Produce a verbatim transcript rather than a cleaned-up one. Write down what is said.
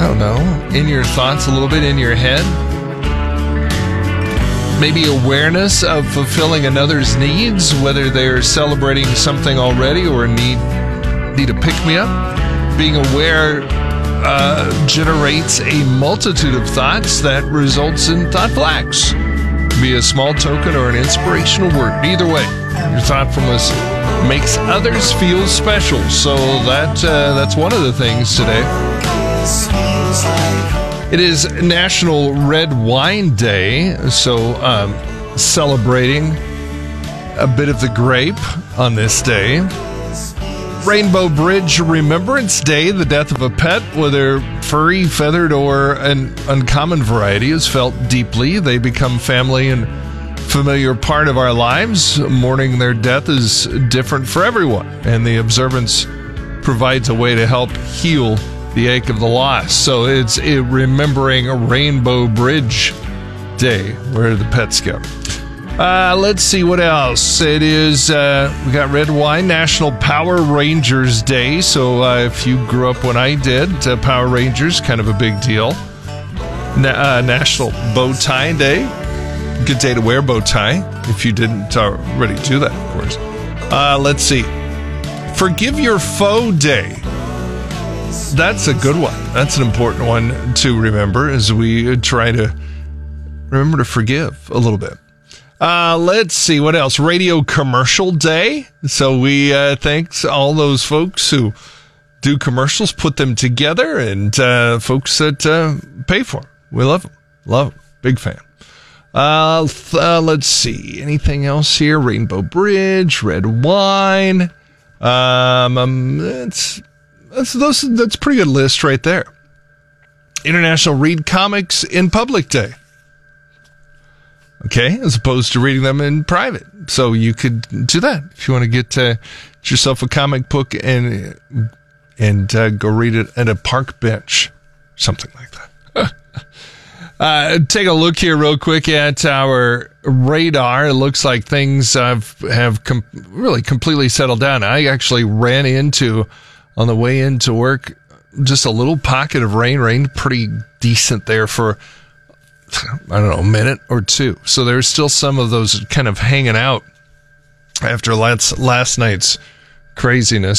I don't know, in your thoughts a little bit, in your head. Maybe awareness of fulfilling another's needs, whether they're celebrating something already or need need a pick-me-up. Being aware uh, generates a multitude of thoughts that results in thoughtful acts. Be a small token or an inspirational word. Either way, your thoughtfulness makes others feel special. So that uh, that's one of the things today. It is National Red Wine Day, so um, celebrating a bit of the grape on this day. Rainbow Bridge Remembrance Day, the death of a pet, whether furry, feathered, or an uncommon variety, is felt deeply. They become family and familiar part of our lives. Mourning their death is different for everyone, and the observance provides a way to help heal the ache of the loss. So it's a remembering a Rainbow Bridge Day where the pets go. Uh, let's see what else. It is, uh, we got red wine, National Power Rangers Day. So uh, if you grew up when I did, uh, Power Rangers, kind of a big deal. Na- uh, National Bow Tie Day. Good day to wear bow tie if you didn't already do that, of course. Uh, let's see. Forgive Your Foe Day. That's a good one. That's an important one to remember as we try to remember to forgive a little bit. Uh, let's see what else. Radio Commercial Day. So we uh, thank all those folks who do commercials, put them together, and uh, folks that uh, pay for them. We love them. Love them. Big fan. Uh, th- uh, let's see. Anything else here? Rainbow Bridge, red wine. Um, um it's that's those that's a pretty good list right there. International Read Comics in Public Day. Okay, as opposed to reading them in private. So you could do that if you want to get, uh, get yourself a comic book and and uh, go read it at a park bench, something like that. Uh, take a look here real quick at our radar. It looks like things have, have com- really completely settled down. I actually ran into, on the way into work, just a little pocket of rain, rained pretty decent there for, I don't know, a minute or two. So there's still some of those kind of hanging out after last, last night's craziness.